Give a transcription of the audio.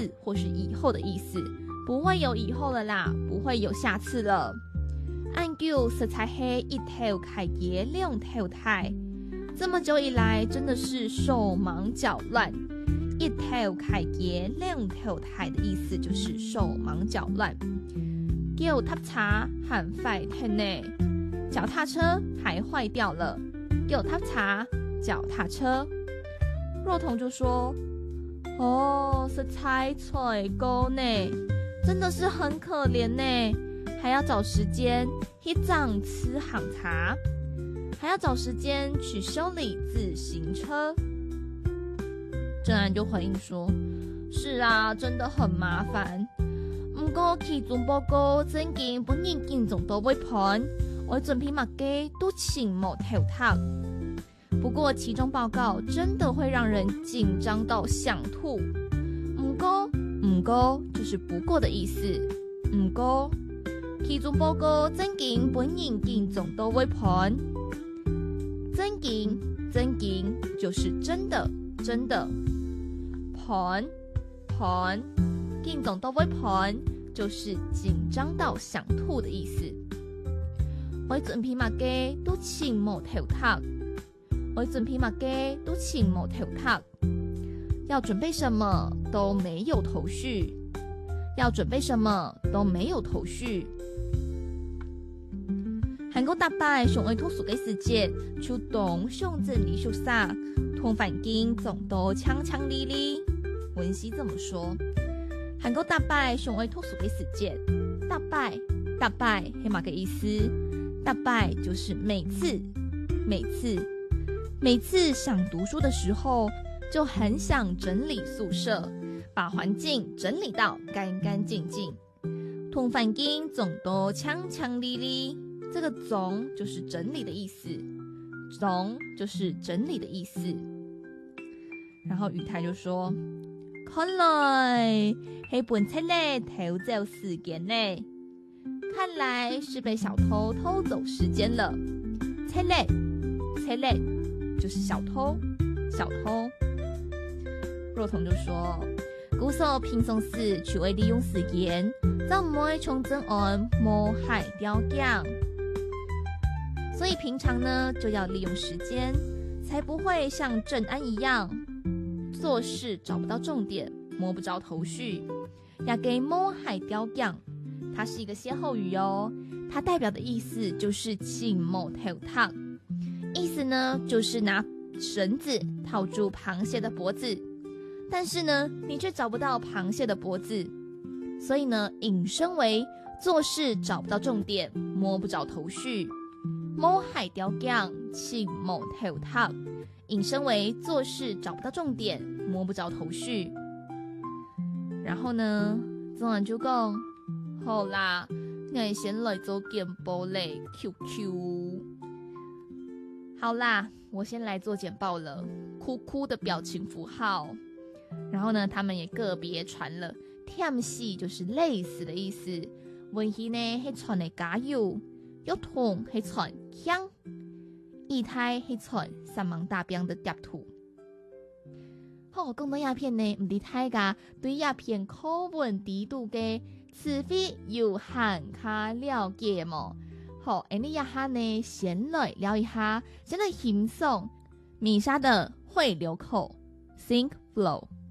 次或是以后的意思，不会有以后了啦，不会有下次了。按叫实在是一头开耶两头太，这么久以来真的是手忙脚乱。一头开耶两头太的意思就是手忙脚乱。叫踏茶还坏天呢，脚踏车还坏掉了。叫踏茶脚踏车。若彤就说：“哦，是猜错沟呢，真的是很可怜呢，还要找时间去藏吃行茶，还要找时间去修理自行车。”郑安就回应说：“是啊，真的很麻烦。不过期中报告真经本人见总都会判，我准备马给都请冇头烫。不过期中报告真的会让人紧张到想吐。唔过就是不过的意思。唔过期中报告真经本人见总都会判，真经就是真的。盘见总都会盘就是紧张到想吐的意思。我准备马给都请冇头烫。要准备什么都没有头绪。韩国大拜上爱脱俗嘅时节，出动上阵嚟熟撒，同反经总都枪枪哩哩。文熙这么说。韩国大拜上爱脱俗嘅时节，大拜系嘛个意思？大拜就是每次想读书的时候，就很想整理宿舍，把环境整理到干干净净。同反经总都枪枪哩哩，这个总就是整理的意思，然后宇台就说：“看来黑本册嘞偷走时间呢，看来是被小偷偷走时间了。册嘞就是小偷。”若彤就说：“古时平常时就会利用时间，就唔会从正案谋害雕匠。所以平常呢，就要利用时间，才不会像郑安一样做事找不到重点，摸不着头绪。也给谋害雕匠，它是一个歇后语哦，它代表的意思就是请某头烫，意思呢就是拿绳子套住螃蟹的脖子，但是呢你却找不到螃蟹的脖子，所以呢引申为做事找不到重点，摸不着头绪。谋害雕匠请某头烫，引申为做事找不到重点，摸不着头绪。然后呢总人就讲：好啦，我先来做简报嘞 QQ。 好啦，我先来做简报了，哭哭的表情符号。然后呢他们也个别传了，忝死就是累死的意思，文熙呢是传的加油，玉彤是传香，仪态是传三芒大兵的贴图。好，讲到鸦片呢，唔知大家对鸦片口文地度嘅词汇有很加了解冇？好，你一下呢，先来聊一下，先来欣赏米莎的会流口 Think Flow。